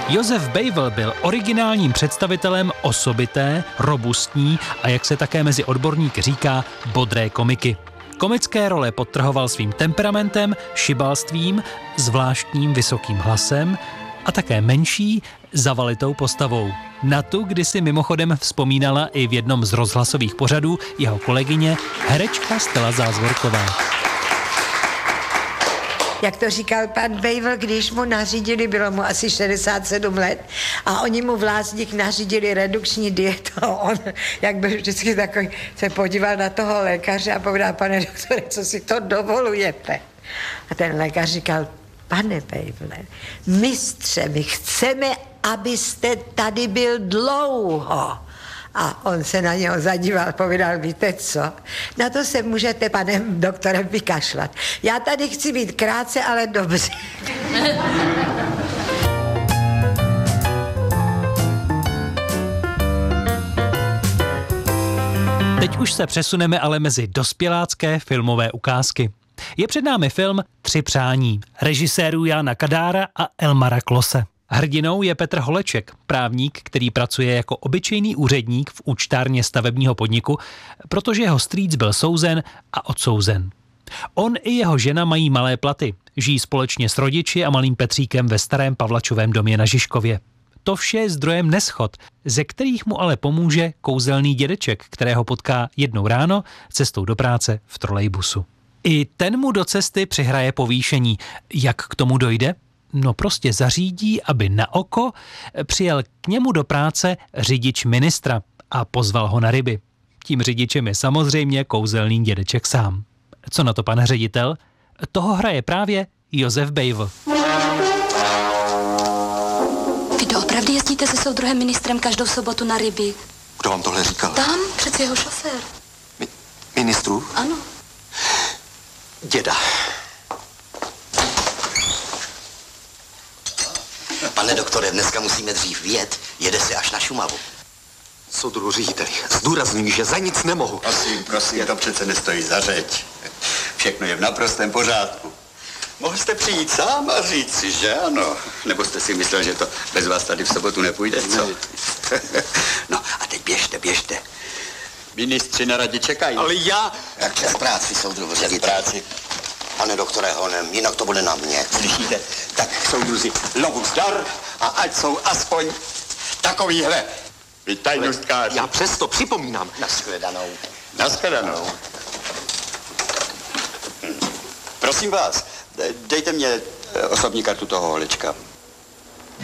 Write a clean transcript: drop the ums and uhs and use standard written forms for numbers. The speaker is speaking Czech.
Josef Bejvl byl originálním představitelem osobité, robustní a jak se také mezi odborníky říká, bodré komiky. Komické role podtrhoval svým temperamentem, šibalstvím, zvláštním vysokým hlasem a také menší, zavalitou postavou. Na tu kdysi mimochodem vzpomínala i v jednom z rozhlasových pořadů jeho kolegyně, herečka Stella Zázvorková. Jak to říkal pan Bejvl, když mu nařídili, bylo mu asi 67 let, a oni mu Vlázník nařídili redukční dietu. On, jak byl vždycky takový, se podíval na toho lékaře a povedal, pane doktore, co si to dovolujete? A ten lékař říkal, pane Bejvle, mistře, my chceme, abyste tady byl dlouho. A on se na něho zadíval, povídal, víte co, na to se můžete, pane doktorem, vykašlat. Já tady chci být krátce, ale dobře. Teď už se přesuneme ale mezi dospělácké filmové ukázky. Je před námi film Tři přání, režisérů Jána Kadára a Elmara Klose. Hrdinou je Petr Holeček, právník, který pracuje jako obyčejný úředník v účtárně stavebního podniku, protože jeho strýc byl souzen a odsouzen. On i jeho žena mají malé platy, žijí společně s rodiči a malým Petříkem ve starém Pavlačovém domě na Žižkově. To vše je zdrojem neschod, ze kterých mu ale pomůže kouzelný dědeček, kterého potká jednou ráno cestou do práce v trolejbusu. I ten mu do cesty přihraje povýšení. Jak k tomu dojde? No prostě zařídí, aby na oko přijel k němu do práce řidič ministra a pozval ho na ryby. Tím řidičem je samozřejmě kouzelný dědeček sám. Co na to pan ředitel? Toho hraje právě Josef Bejvl. Vy doopravdy jezdíte se soudruhem ministrem každou sobotu na ryby? Kdo vám tohle říkal? Tam, přece jeho šofér. Ministrů? Ano. Děda. Pane doktore, dneska musíme dřív vyjet, jede se až na Šumavu. Soudruhu řediteli, zdůrazňuji, že za nic nemohu. Prosím, to přece nestojí za řeč. Všechno je v naprostém pořádku. Mohl jste přijít sám a říct si, že ano? Nebo jste si myslel, že to bez vás tady v sobotu nepůjde, co? No a teď běžte. Ministři na radě čekají. Ale já... Jak čas práci, soudruhu řediteli. Práci. Pane doktore Honem, jinak to bude na mě. Slyšíte? Tak soudruzi, lovu zdar a ať jsou aspoň takovýhle. Vy tajnostkáři. Já přesto připomínám. Nashledanou. Prosím vás, dejte mě osobní kartu toho Holečka.